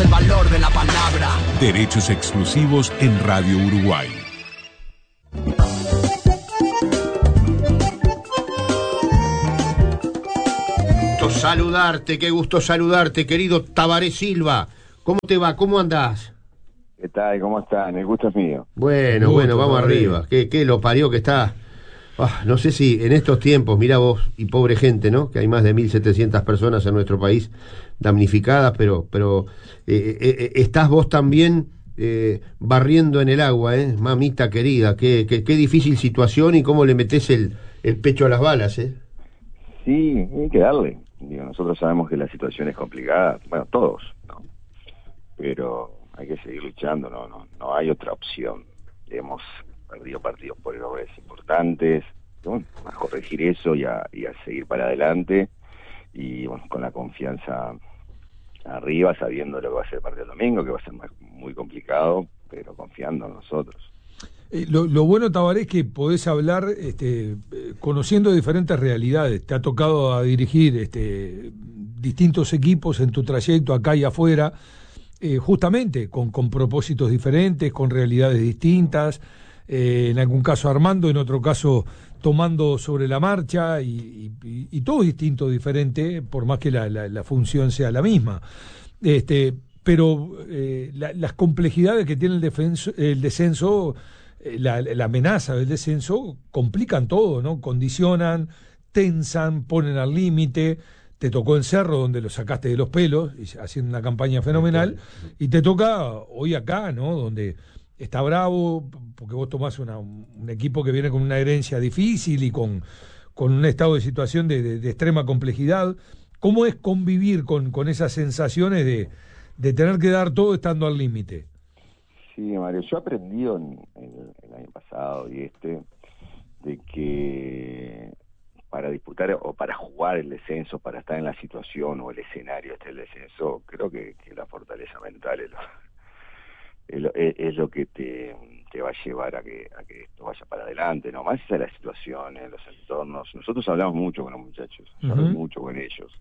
el valor de la palabra. Derechos exclusivos en Radio Uruguay. Qué gusto saludarte, querido Tabaré Silva. ¿Cómo te va? ¿Cómo andás? ¿Qué tal? ¿Cómo están? El gusto es mío. Bueno, vamos arriba. ¿Qué lo parió que está? No sé si en estos tiempos, mirá vos, y pobre gente, ¿no? Que hay más de 1.700 personas en nuestro país damnificadas, pero estás vos también barriendo en el agua, mamita querida. Qué difícil situación y cómo le metés el pecho a las balas, ¿eh? Sí, hay que darle. Digo, nosotros sabemos que la situación es complicada, bueno, todos, ¿no? Pero hay que seguir luchando, no hay otra opción. Hemos perdido partidos por errores importantes, bueno, a corregir eso y a seguir para adelante, y bueno, con la confianza arriba, sabiendo lo que va a ser el partido del domingo, que va a ser muy complicado, pero confiando en nosotros. Lo bueno, Tabaré, es que podés hablar conociendo diferentes realidades. Te ha tocado a dirigir distintos equipos en tu trayecto acá y afuera, justamente con propósitos diferentes, con realidades distintas, en algún caso armando, en otro caso tomando sobre la marcha, y todo distinto, diferente, por más que la función sea la misma. Pero las complejidades que tiene el descenso, la amenaza del descenso, complican todo, ¿no? Condicionan, tensan, ponen al límite. Te tocó en Cerro, donde lo sacaste de los pelos, haciendo una campaña fenomenal, y te toca hoy acá, ¿no? Donde está bravo, porque vos tomás un equipo que viene con una herencia difícil y con un estado de situación de extrema complejidad. ¿Cómo es convivir con esas sensaciones de tener que dar todo estando al límite? Sí, Mario, yo he aprendido en el año pasado y de que para disputar o para jugar el descenso, para estar en la situación o el escenario del descenso, creo que la fortaleza mental es lo que te va a llevar a que esto vaya para adelante, ¿no? Más allá de las situaciones, los entornos. Nosotros hablamos mucho con los muchachos, hablamos mucho con ellos,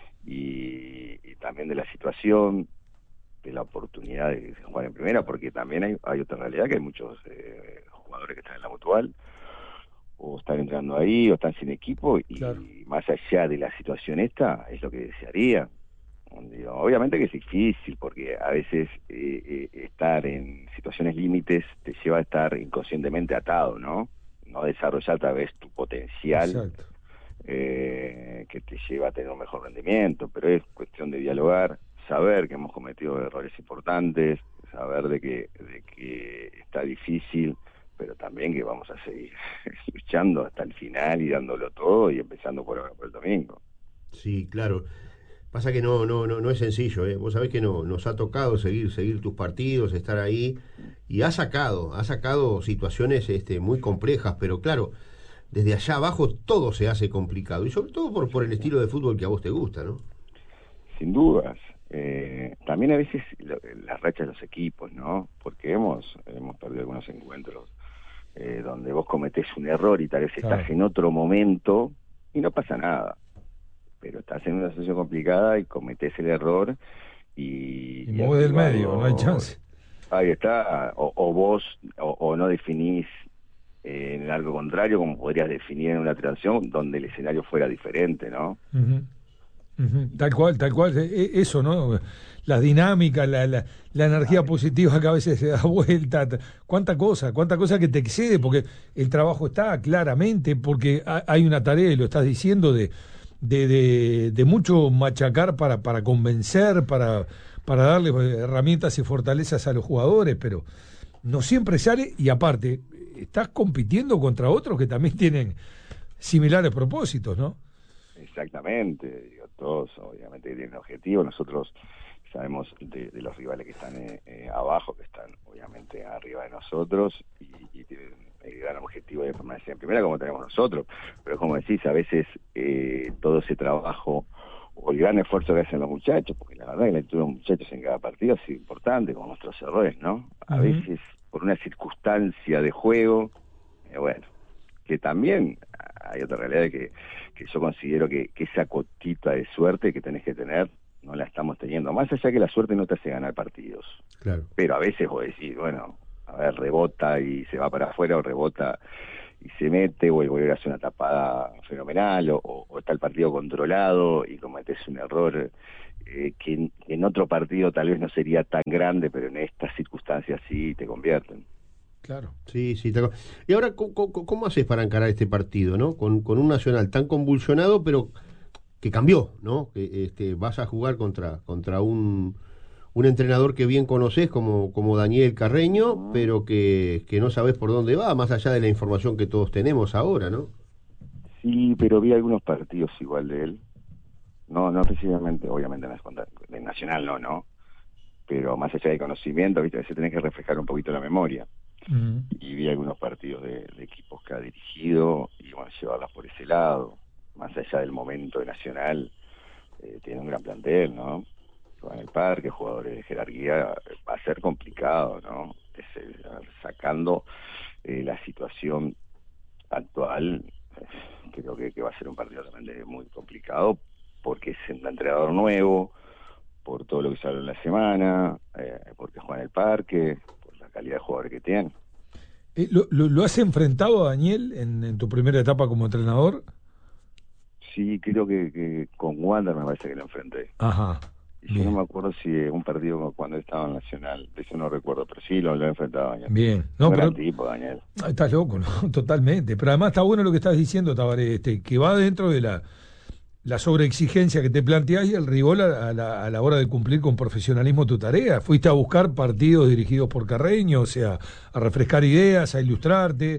y también de la situación, de la oportunidad de jugar en primera, porque también hay otra realidad, que hay muchos jugadores que están en la Mutual, o están entrando ahí, o están sin equipo, y claro, más allá de la situación esta, es lo que desearía. Digo, obviamente que es difícil, porque a veces estar en situaciones límites te lleva a estar inconscientemente atado, ¿no? No desarrollar tal vez tu potencial, que te lleva a tener un mejor rendimiento, pero es cuestión de dialogar, saber que hemos cometido errores importantes, saber de que está difícil, pero también que vamos a seguir luchando hasta el final y dándolo todo, y empezando por el domingo. Sí, claro. Pasa que no es sencillo, ¿eh? Vos sabés que nos ha tocado seguir tus partidos, estar ahí, y ha sacado situaciones muy complejas, pero claro, desde allá abajo todo se hace complicado, y sobre todo por el estilo de fútbol que a vos te gusta, ¿no? Sin dudas. También a veces las rachas de los equipos, ¿no? Porque hemos perdido algunos encuentros donde vos cometés un error y tal vez estás en otro momento y no pasa nada, pero estás en una situación complicada y cometés el error y mueve del medio, no hay chance. Ahí está, o vos o no definís en algo contrario, como podrías definir en una transición donde el escenario fuera diferente, ¿no? Tal cual, eso, ¿no? Las dinámicas, la energía positiva que a veces se da vuelta, cuánta cosa que te excede, porque el trabajo está claramente, porque hay una tarea, y lo estás diciendo, de mucho machacar para convencer, para darle herramientas y fortalezas a los jugadores, pero no siempre sale, y aparte, estás compitiendo contra otros que también tienen similares propósitos, ¿no? Exactamente, digo, todos obviamente tienen objetivos. Nosotros sabemos de los rivales que están abajo, que están obviamente arriba de nosotros, y tienen el gran objetivo de permanecer en primera, como tenemos nosotros. Pero como decís, a veces todo ese trabajo o el gran esfuerzo que hacen los muchachos, porque la verdad que la actitud de los muchachos en cada partido ha sido importante, con nuestros errores, ¿no? A veces por una circunstancia de juego, bueno, que también hay otra realidad que yo considero que esa cotita de suerte que tenés que tener no la estamos teniendo. Más allá que la suerte no te hace ganar partidos. Claro. Pero a veces vos decís, bueno, a ver, rebota y se va para afuera, o rebota y se mete, o el volver a hacer una tapada fenomenal, o está el partido controlado y cometes un error que en otro partido tal vez no sería tan grande, pero en estas circunstancias sí te convierten. Claro. Sí, sí. Y ahora, ¿cómo haces para encarar este partido, no? Con un Nacional tan convulsionado, pero que cambió, ¿no? Que vas a jugar contra un entrenador que bien conoces como Daniel Carreño, pero que no sabes por dónde va, más allá de la información que todos tenemos ahora, ¿no? Sí, pero vi algunos partidos igual de él. No precisamente, obviamente, de Nacional no. Pero más allá de conocimiento, ¿viste? A veces tenés que reflejar un poquito la memoria. Y vi algunos partidos de equipos que ha dirigido y bueno, llevarlas por ese lado. Más allá del momento de Nacional, tiene un gran plantel, ¿no? En el Parque, jugadores de jerarquía, va a ser complicado, ¿no? Sacando la situación actual, creo que va a ser un partido también muy complicado, porque es un entrenador nuevo, por todo lo que se habló en la semana, porque juega en el Parque, por la calidad de jugador que tiene. ¿Lo has enfrentado a Daniel en tu primera etapa como entrenador? Sí, creo que con Wander me parece que lo enfrenté. Ajá. Y yo no me acuerdo si un partido cuando estaba en Nacional, de eso no recuerdo, pero sí lo he enfrentado a Daniel. Bien. No, pero tipo, Daniel. Estás loco, ¿no? Totalmente. Pero además está bueno lo que estás diciendo, Tabaré, que va dentro de la sobreexigencia que te planteás y el rigor a la hora de cumplir con profesionalismo tu tarea. Fuiste a buscar partidos dirigidos por Carreño, o sea, a refrescar ideas, a ilustrarte.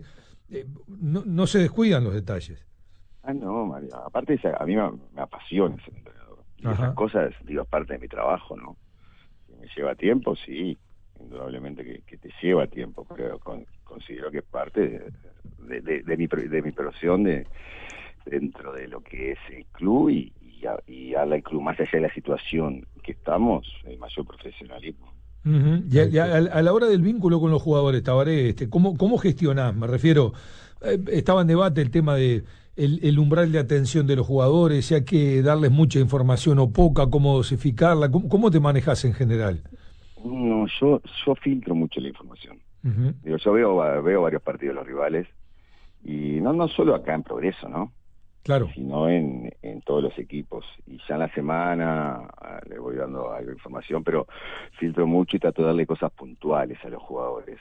No se descuidan los detalles. No, María. Aparte, a mí me apasiona ser entrenador. Y esas cosas, digo, es parte de mi trabajo, ¿no? Si me lleva tiempo, sí, indudablemente que te lleva tiempo, pero considero que es parte de mi profesión dentro de lo que es el club y al club, más allá de la situación que estamos, el mayor profesionalismo. Y a la hora del vínculo con los jugadores, Tabaré, ¿cómo gestionás? Me refiero, estaba en debate el tema de el umbral de atención de los jugadores, si hay que darles mucha información o poca, cómo dosificarla, ¿cómo te manejas en general? No, yo filtro mucho la información. Digo, yo veo varios partidos de los rivales, y no solo acá en Progreso, ¿no? Claro. Sino en todos los equipos. Y ya en la semana le voy dando algo de información, pero filtro mucho y trato de darle cosas puntuales a los jugadores.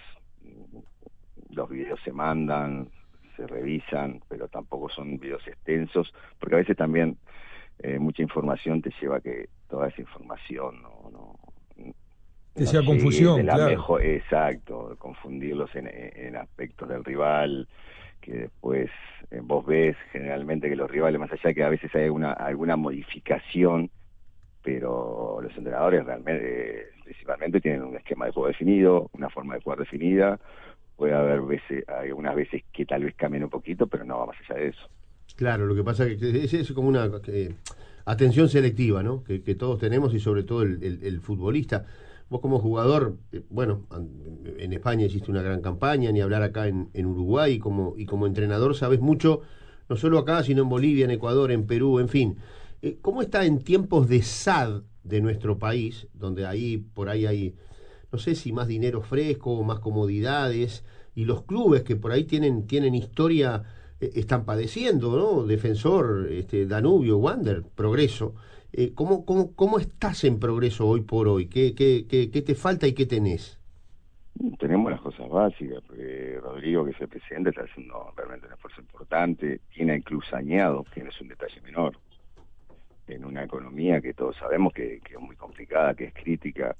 Los videos se mandan, se revisan, pero tampoco son videos extensos, porque a veces también mucha información te lleva a que toda esa información no que sea confusión, claro. Exacto, confundirlos en aspectos del rival, que después vos ves generalmente que los rivales, más allá de que a veces hay alguna modificación, pero los entrenadores realmente, principalmente tienen un esquema de juego definido, una forma de jugar definida. Puede haber algunas veces que tal vez cambien un poquito, pero no va más allá de eso. Claro, lo que pasa es que es como una atención selectiva, ¿no? Que todos tenemos, y sobre todo el futbolista. Vos como jugador, bueno, en España hiciste una gran campaña, ni hablar acá en Uruguay, y como entrenador sabés mucho, no solo acá, sino en Bolivia, en Ecuador, en Perú, en fin. ¿Cómo está en tiempos de SAD de nuestro país, donde por ahí hay, no sé si más dinero fresco, más comodidades, y los clubes que por ahí tienen historia, están padeciendo, ¿no? Defensor, Danubio, Wander, Progreso. ¿Cómo estás en Progreso hoy por hoy? ¿Qué te falta y qué tenés? Tenemos las cosas básicas, porque Rodrigo, que es el presidente, está haciendo realmente un esfuerzo importante, tiene el club saneado, que no es un detalle menor, en una economía que todos sabemos que es muy complicada, que es crítica,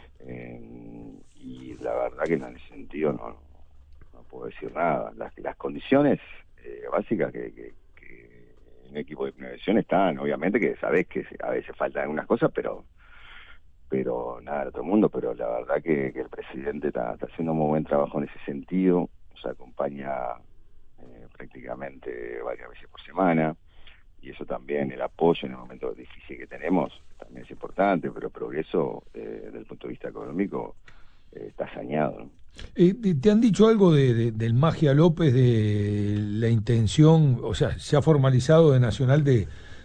y la verdad que en ese sentido no puedo decir nada. Las condiciones básicas que un equipo de primera división están, obviamente que sabés que a veces faltan algunas cosas, pero nada de otro mundo. Pero la verdad que el presidente está haciendo un muy buen trabajo en ese sentido, nos acompaña prácticamente varias veces por semana, y eso también, el apoyo en el momento difícil que tenemos, también es importante, pero Progreso, desde el punto de vista económico, está saneado, ¿no? ¿Te han dicho algo del Magia López, de la intención, o sea, se ha formalizado de Nacional de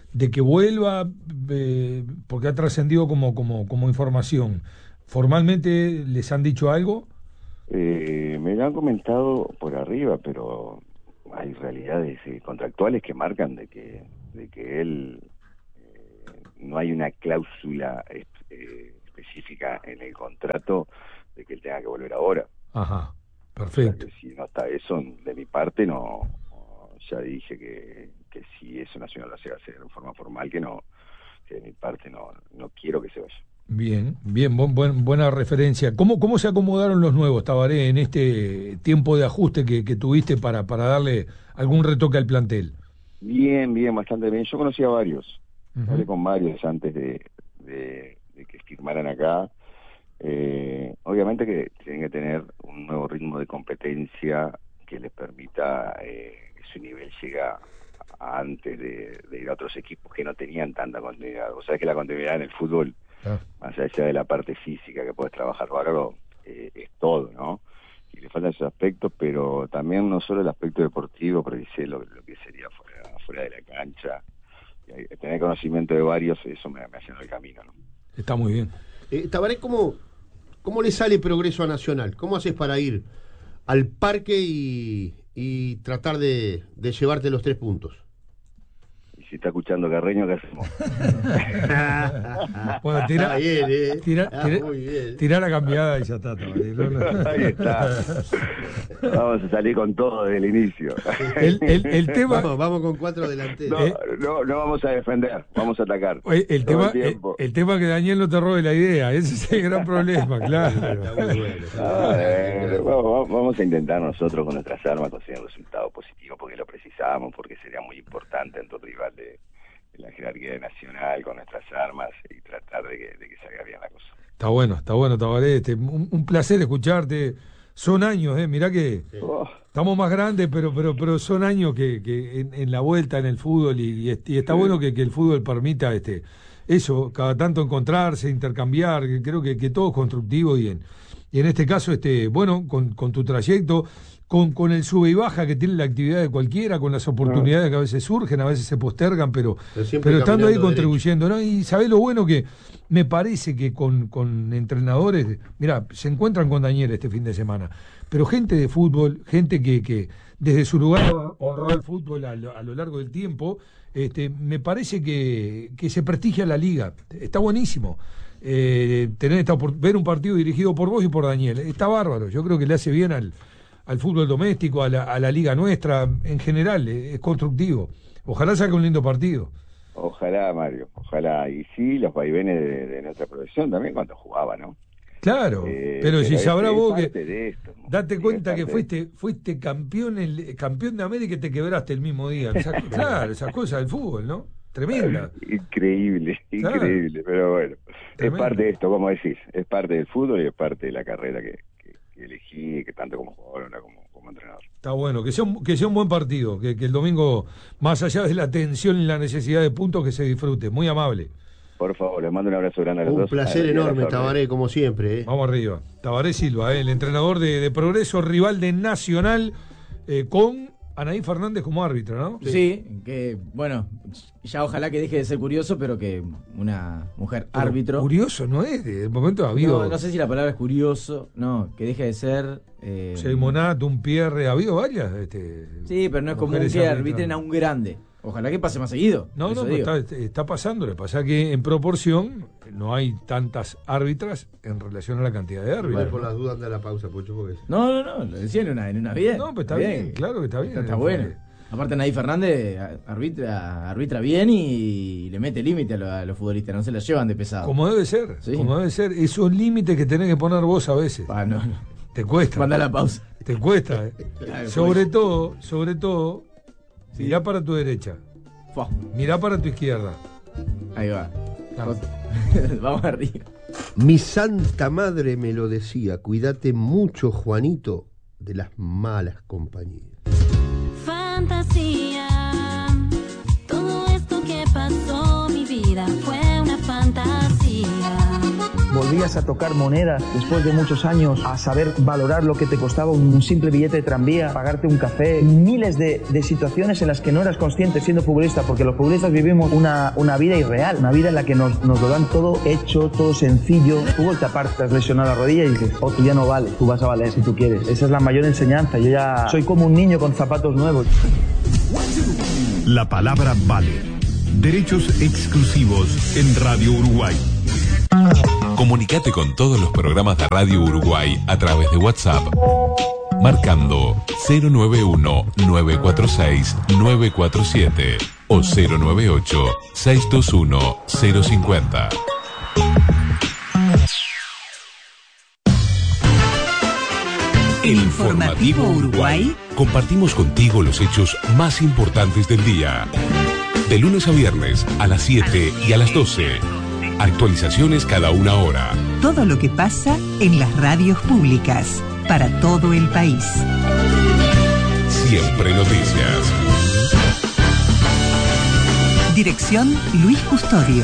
de que vuelva, porque ha trascendido como información. ¿Formalmente les han dicho algo? Me lo han comentado por arriba, pero hay realidades contractuales que marcan de que él no hay una cláusula específica en el contrato de que él tenga que volver ahora. Ajá, perfecto. O sea, si no está eso, de mi parte no, ya dije que si eso Nacional lo hace en forma formal, que de mi parte no quiero que se vaya. Bien, buena referencia. ¿Cómo se acomodaron los nuevos, Tabaré, en este tiempo de ajuste que tuviste para darle algún retoque al plantel? Bien, bastante bien. Yo conocí a varios, hablé con varios antes de que firmaran acá. Obviamente que tienen que tener un nuevo ritmo de competencia que les permita que su nivel llegue antes de ir a otros equipos que no tenían tanta continuidad. O sea, que la continuidad en el fútbol, más allá de la parte física que puedes trabajar bárbaro, es todo, ¿no? Y le faltan esos aspectos, pero también no solo el aspecto deportivo, porque sé lo que sería fuera de la cancha. Y tener conocimiento de varios, eso me allanó el camino, ¿no? Está muy bien. Tabaré, ¿cómo le sale Progreso a Nacional? ¿Cómo haces para ir al parque y tratar de llevarte los 3 puntos? Y si está escuchando Carreño, ¿qué hacemos? Bueno, tira la cambiada y ya está. Ahí está. Vamos a salir con todo desde el inicio. El tema... Vamos con 4 delanteros. No vamos a defender, vamos a atacar. El tema que Daniel no te robe la idea, ese es el gran problema, claro. Vamos a intentar nosotros con nuestras armas conseguir un resultado positivo, porque lo precisamos, porque sería muy importante en tu rival de la jerarquía nacional con nuestras armas y tratar de que salga bien la cosa. Está bueno, Tabaré, un placer escucharte. Son años, mirá que estamos más grandes, pero son años que en la vuelta en el fútbol y está bueno que el fútbol permita eso, cada tanto encontrarse, intercambiar, que creo que todo es constructivo y en este caso, con tu trayecto, con el sube y baja que tiene la actividad de cualquiera, con las oportunidades que a veces surgen, a veces se postergan, pero estando ahí contribuyendo, ¿no? Y sabés lo bueno que me parece que con entrenadores, mira, se encuentran con Daniel este fin de semana, pero gente de fútbol, gente que desde su lugar honró el fútbol a lo largo del tiempo, me parece que se prestigia la liga, está buenísimo. Tener ver un partido dirigido por vos y por Daniel, está bárbaro, yo creo que le hace bien al fútbol doméstico, a la liga nuestra, en general, es constructivo. Ojalá saque un lindo partido. Ojalá, Mario, ojalá. Y sí, los vaivenes de nuestra profesión también cuando jugaba, ¿no? Claro, pero si sabrás vos que... Esto, ¿no? Date cuenta que fuiste campeón de América y te quebraste el mismo día. Claro, esas cosas del fútbol, ¿no? Tremenda. Increíble, claro. Pero bueno, tremendo. Es parte de esto, como decís, es parte del fútbol y es parte de la carrera que elegí, que tanto como jugador como entrenador. Está bueno, que sea un buen partido, que el domingo, más allá de la tensión y la necesidad de puntos, que se disfrute. Muy amable. Por favor, les mando un abrazo grande a los dos. Un placer enorme, Tabaré, como siempre. Vamos arriba. Tabaré Silva, el entrenador de Progreso, rival de Nacional, con Anaí Fernández como árbitra, ¿no? Sí, que bueno, ya ojalá que deje de ser curioso, pero que una mujer árbitro... Curioso no es, de momento ha habido... No sé si la palabra es curioso, no, que deje de ser... Monato, un Pierre, ha habido varias... sí, pero no es común que arbitren a un grande. Ojalá que pase más seguido. No, está pasando. Le pasa que en proporción no hay tantas árbitras en relación a la cantidad de árbitros. Igual por las dudas anda la pausa, Pocho, porque... No, lo decía en una bien. No, pues está bien, claro que está bien. Está bueno. Aparte, Anaí Fernández arbitra bien y le mete límite a los futbolistas, no se la llevan de pesado. Como debe ser, sí. Como debe ser. Esos límites que tenés que poner vos a veces. No. Te cuesta. Manda la pausa. Te cuesta. Sobre todo, sí. Mirá para tu derecha. Mirá para tu izquierda. Ahí va. Vamos arriba. Mi santa madre me lo decía, cuídate mucho, Juanito, de las malas compañías. Fantasía, todo esto que pasó, mi vida fue una fantasía. Volví volverías a tocar moneda después de muchos años, a saber valorar lo que te costaba un simple billete de tranvía, pagarte un café, miles de situaciones en las que no eras consciente siendo futbolista, porque los futbolistas vivimos una vida irreal, una vida en la que nos lo dan todo hecho, todo sencillo. Tú te apartas, lesionado la rodilla y dices, tú ya no vales, tú vas a valer si tú quieres. Esa es la mayor enseñanza. Yo ya soy como un niño con zapatos nuevos. La palabra vale. Derechos exclusivos en Radio Uruguay. Comunicate con todos los programas de Radio Uruguay a través de WhatsApp, marcando 091-946-947 o 098-621-050. El Informativo Uruguay. Compartimos contigo los hechos más importantes del día. De lunes a viernes a las 7 y a las 12. Actualizaciones cada una hora. Todo lo que pasa en las radios públicas para todo el país. Siempre noticias. Dirección Luis Custodio.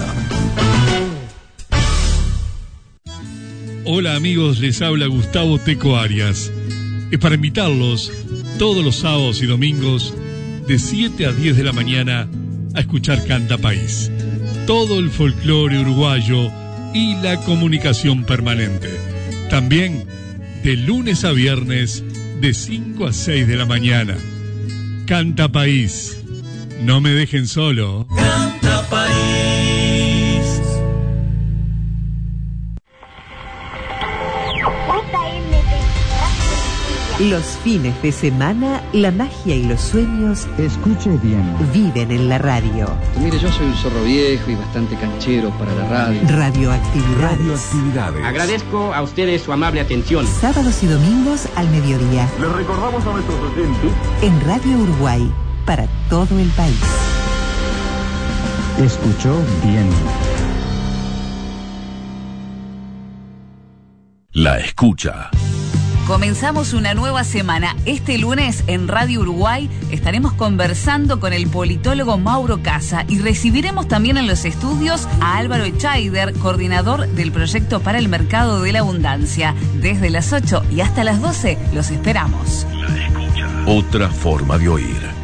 Hola amigos, les habla Gustavo Teco Arias. Es para invitarlos todos los sábados y domingos de 7 a 10 de la mañana a escuchar Canta País. Todo el folclore uruguayo y la comunicación permanente. También de lunes a viernes de 5 a 6 de la mañana. Canta País. No me dejen solo. Canta País. Los fines de semana, la magia y los sueños, escuche bien, viven en la radio. Mire, yo soy un zorro viejo y bastante canchero para la radio. Radioactividades. Agradezco a ustedes su amable atención. Sábados y domingos al mediodía. Les recordamos a nuestros oyentes. En Radio Uruguay, para todo el país. Escuchó bien. La escucha. Comenzamos una nueva semana. Este lunes en Radio Uruguay estaremos conversando con el politólogo Mauro Casa y recibiremos también en los estudios a Álvaro Echaider, coordinador del proyecto para el mercado de la abundancia. Desde las 8 y hasta las 12 los esperamos. La escucha. Otra forma de oír.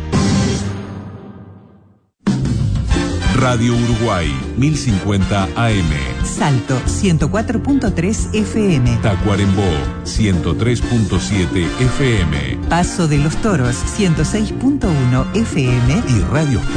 Radio Uruguay, 1050 AM. Salto, 104.3 FM. Tacuarembó, 103.7 FM. Paso de los Toros, 106.1 FM. Y Radio